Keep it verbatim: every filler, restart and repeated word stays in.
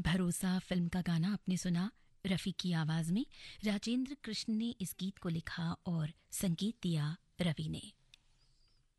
भरोसा फिल्म का गाना आपने सुना रफ़ी की आवाज में। राजेंद्र कृष्ण ने इस गीत को लिखा और संगीत दिया रवि ने।